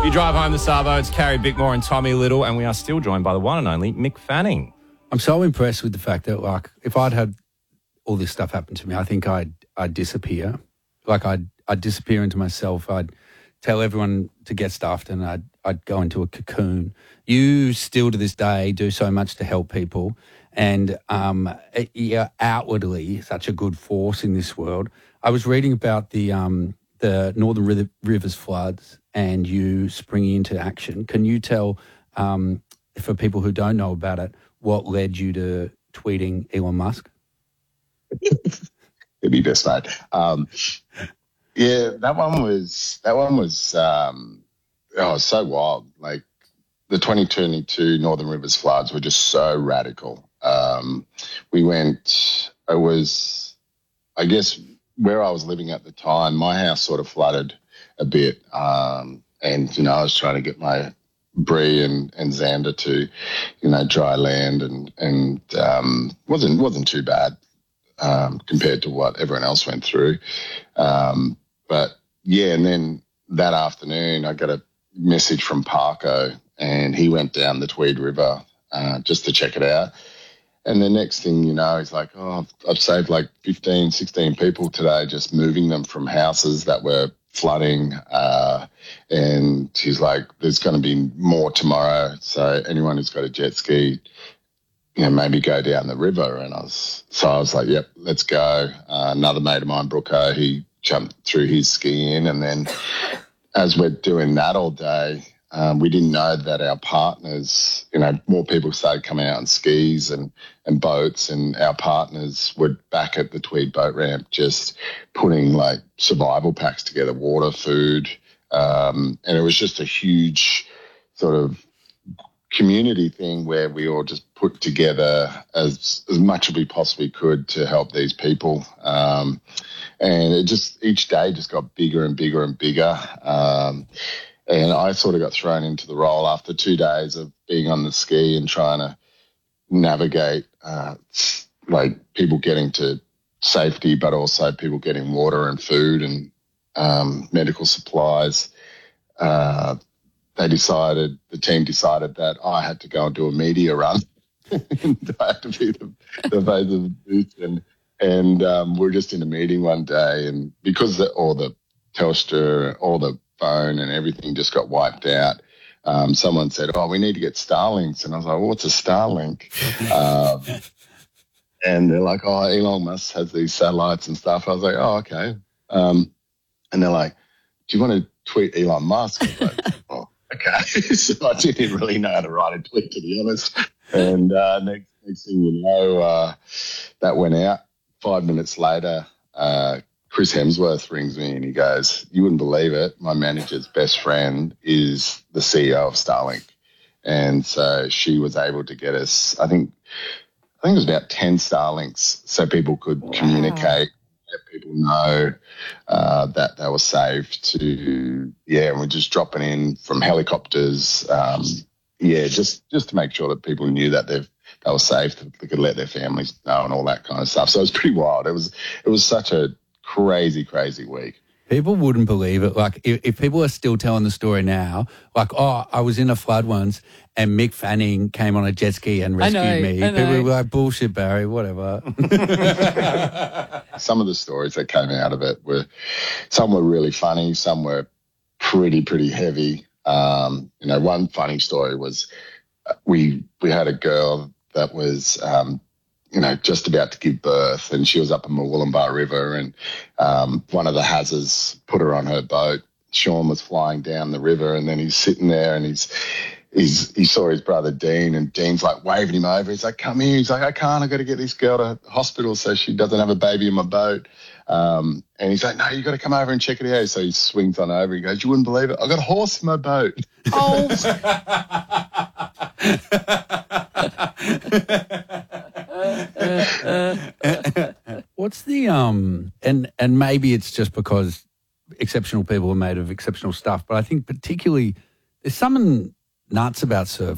You drive home the Savo, it's Carrie Bickmore and Tommy Little, and we are still joined by the one and only Mick Fanning. I'm so impressed with the fact that, like, if I'd had all this stuff happen to me, I think I'd disappear. Like, I'd disappear into myself. I'd tell everyone to get stuffed, and I'd go into a cocoon. You still to this day do so much to help people, and you're outwardly such a good force in this world. I was reading about the Northern Rivers floods and you springing into action. Can you tell, for people who don't know about it, what led you to tweeting Elon Musk? It'd be best, mate. Yeah, that one was so wild. Like, the 2022 Northern Rivers floods were just so radical. I guess where I was living at the time, my house sort of flooded a bit. And, I was trying to get my Bree and Xander to, dry land and wasn't too bad compared to what everyone else went through. But yeah, and then that afternoon I got a message from Parko, and he went down the Tweed River just to check it out. And the next thing you know, he's like, oh, I've saved like 15, 16 people today, just moving them from houses that were flooding. And he's like, there's going to be more tomorrow. So anyone who's got a jet ski, maybe go down the river. And I was like, yep, let's go. Another mate of mine, Brooko, he jumped through his ski in. And then as we're doing that all day, we didn't know that our partners, more people started coming out on skis and boats, and our partners were back at the Tweed boat ramp just putting like survival packs together, water, food. And it was just a huge sort of community thing where we all just put together as much as we possibly could to help these people. And it just, each day just got bigger and bigger and bigger. And I sort of got thrown into the role after 2 days of being on the ski and trying to navigate, like people getting to safety, but also people getting water and food and medical supplies. The team decided that I had to go and do a media run. And I had to be the face of the booth. And we're just in a meeting one day, and because all the Telstra, all the phone and everything just got wiped out, someone said, oh, we need to get Starlinks. And I was like, well, what's a Starlink? And they're like, oh, Elon Musk has these satellites and stuff. I was like, oh, okay. And they're like, do you want to tweet Elon Musk? I was like, oh, okay. So I didn't really know how to write a tweet, to be honest. And next thing you know, that went out. 5 minutes later, Chris Hemsworth rings me and he goes, you wouldn't believe it, my manager's best friend is the CEO of Starlink. And so she was able to get us, I think it was about 10 Starlinks so people could communicate, let people know that they were safe and we're just dropping in from helicopters. Just to make sure that people knew that they were safe, that they could let their families know and all that kind of stuff. So it was pretty wild. It was such a crazy, crazy week. People wouldn't believe it. Like, if people are still telling the story now, like, oh, I was in a flood once and Mick Fanning came on a jet ski and rescued me. People were like, bullshit, Barry, whatever. Some of the stories that came out of it some were really funny, some were pretty heavy. One funny story was we had a girl that was just about to give birth, and she was up in the Wollumbar River, and one of the Hazzers put her on her boat. Sean was flying down the river, and then he's sitting there, and he saw his brother Dean, and Dean's like waving him over. He's like, come here. He's like, I can't. I got to get this girl to hospital so she doesn't have a baby in my boat. And he's like, no, you got to come over and check it out. So he swings on over. He goes, you wouldn't believe it, I got a horse in my boat. Oh. What's the and maybe it's just because exceptional people are made of exceptional stuff, but I think particularly there's something nuts about surfing.